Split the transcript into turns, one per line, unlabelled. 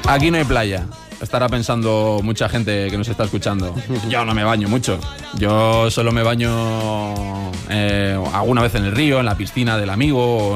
Aquí no hay playa. Estará pensando mucha gente que nos está escuchando. Yo no me baño mucho. Yo solo me baño alguna vez en el río, en la piscina del amigo.